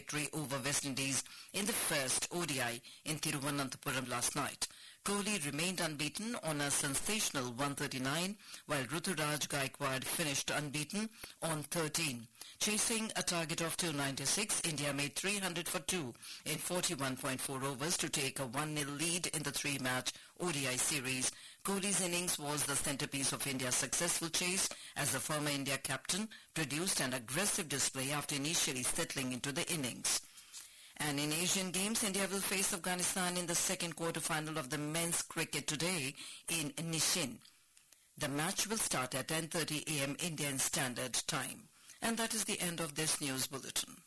victory over West Indies in the first ODI in Thiruvananthapuram last night. Kohli remained unbeaten on a sensational 139, while Ruturaj Gaikwad finished unbeaten on 13. Chasing a target of 296, India made 300 for 2 in 41.4 overs to take a 1-0 lead in the three-match ODI series. Kohli's innings was the centerpiece of India's successful chase as the former India captain produced an aggressive display after initially settling into the innings. And in Asian Games, India will face Afghanistan in the second quarter-final of the men's cricket today in Nishin. The match will start at 10:30 a.m. Indian Standard Time. And that is the end of this news bulletin.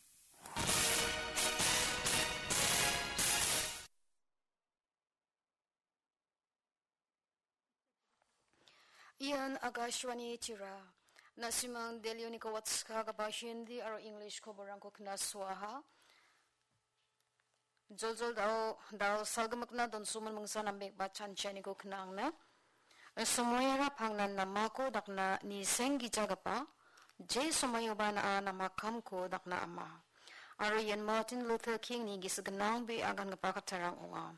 Ian Agashwani Tira Nasimang Delionika Watska Hindi or English Koboranko Kna Swaha Joljol Dao Salgamakna Don Suman Mungsan Ambek Bachan Chaniko Knangna Sumoyara Pangnan Namako Dakna Ni Sengi Jagapa J Sumayobana Namakamko Dakna Ama Arian Martin Luther King Ni Gisganang Be Agan Pakataran Oa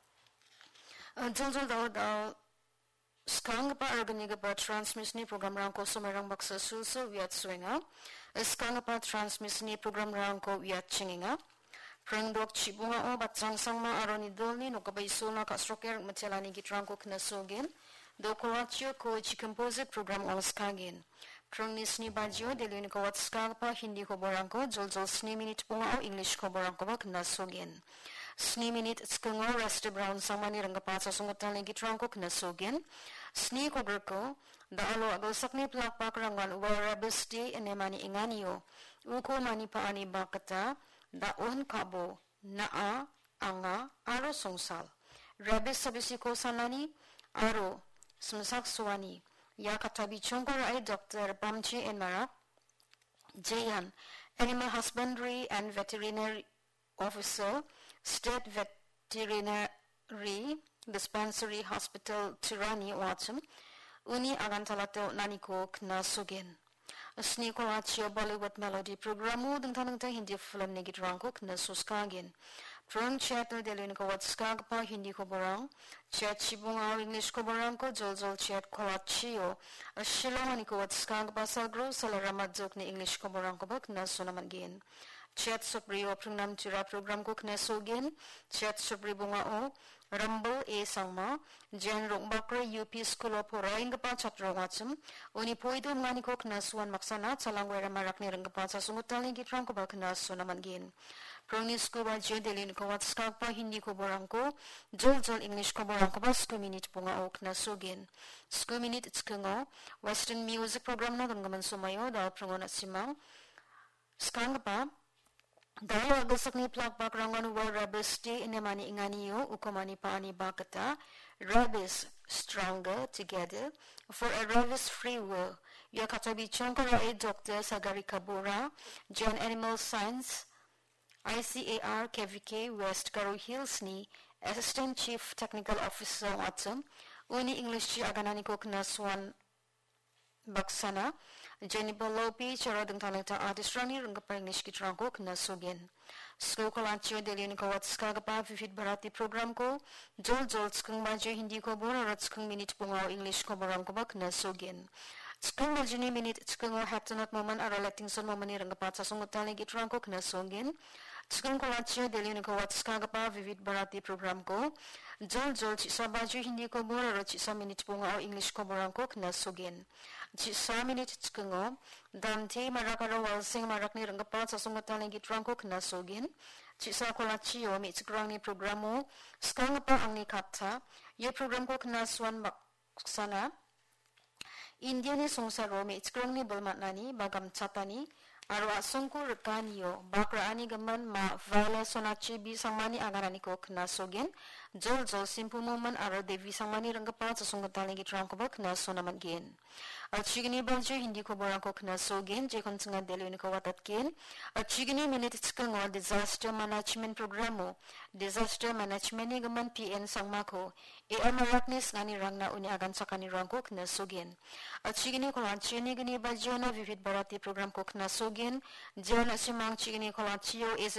Joljol Dao Skang pa organiga pa transmission program rang ko sumerang baksa sulso wiat swinga. Skang pa transmission program rang ko wiat chinginga. Prangdok chibunga o batsang sangma aroni dolni no kabay sulna ka stroker machalani gitrang ko knasogin. Do koratio ko chi composite program on skagin. Prangnis ni bajyo delini ko wat skang pa hindi ko borang ko joljol sni minute punga o English ko borang ko ba knasogin. Sni minute skungo rest brown sangmani rangga pa sa sungatan ni gitrang ko knasogin. Sni ko gerko da alo agosak ni plakpak rangan warabesti enemani inganio uko mani paani bakata da on kabo naa anga aro songsal rabis sabisi ko sanani aro sumsak suwani ya katabi chongkor ay Dr. Bamchi Enmara Jayan Animal Husbandry and Veterinary Officer State Veterinary Dispensary Hospital Tirani Watum Uni Agantalato Naniko Knasugin Sni ko Achio Bollywood Melody Programu Dengtanang Hindi film Negit Ranko Knasuskagin Prong Chat Delin ko Watskag pa Hindi ko borang Chat Chibunga English ko borang ko Joljol Chat ko Achio Shilomani ko Watskag pa Salgro Salaramadzok ni English ko borang ko ba Knasunamagin Chat Suprio Pranam Tira program ko Knasugin Chat Supri Bunga o Rumble A Sangma, Jan Bakra UP School of Horaing pa Chatrongachum, Uni Poido Maniko Knasuan Maksana, Salangwera Marakni Rangapasa Sumutali Gitranko Baknasu Namangin. Prongnis ko ba Jodelin ko wat skapa hindi ko borangko, Joljol English ko borangko ba skuminit punga o Knasugin. Skuminit Skungo, Western Music Program na ganggaman sumayo, dahil prangon at simang. Skang pa, dahil agasak ni plakpak rangan war rabesti inemani inganiyo ukomani paani bakata rabbis stronger together for a rabbis free world. Yakatabi chongkara a Dr. Sagari Kabura, John Animal Science, ICAR KVK West Garo Hills ni Assistant Chief Technical Officer Watum, Uni English Agananiko Knaswan Baksana, Jennifer Lopi, Charodang Talenta Artist Rani, Rangapa English Kitranko, Knasugin. School Kolancho, Delin Kawat Skagapa, Vivit Barati Program Ko, Joljol Skung Bajo Hindi Ko Bora, Skung Minute Pungo, English Ko Barankoba, Knasugin. Skung Majuni Minute, Skung Haptonat Moment, Aralecting Son Momani, Rangapata Sungutali Gitranko, Knasugin. Skung Kolancho, Delin Kawat Skagapa, Vivit Barati Program Ko, Joljol Chisabajo Hindi Ko Bora, Chisa Minute Pungo, English Ko Baranko, Knasugin. Chisa Minute Skungo, Dante Marakaro Walsing Marakni Rangapata Sungutali Gitranko, Knasugin. Chisa Kolachio, Mitsgrani Programo, Skangapa Angni Kapta, Ye Program Ko Knaswan Baksana. Indiani Songsaro Mitsgrani Bulmatnani, Bagam Chatani, Arwa Songko Rekanio, Bakra Ani Gaman Ma Vala Sonachi Bisangmani Agananiko Knasogin, Joljol Simple Moment Ara Devi Sangmani Rangapa Sungatali Gitrankoba Knasonamagin. Chigini Banjo Hindi ko Borangko Knasogin, Jekon Sunga Delunico Watatkin, Chigini Minute Skango Disaster Management Programo, Disaster Management Nigaman PN Sangmako, Amaraknis Nani Rangna Uni Agan Sakani Ranko Knasogin. Chigini Kolanchi Nigini Bajona Vivid Barati Program Ko Knasogin, Jana Simang Chigini Kolanchio is